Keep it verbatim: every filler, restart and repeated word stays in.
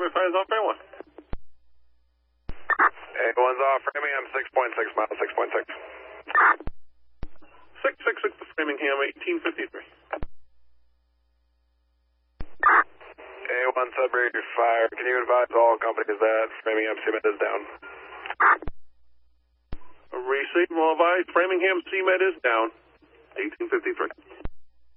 November five is off frame one. A one's off Framingham, six point six miles, six point six. six six six to Framingham, eighteen fifty-three. A one Sudbury Fire, can you advise all companies that Framingham Cement is down? Receive, will advise Framingham Cement is down, eighteen fifty-three.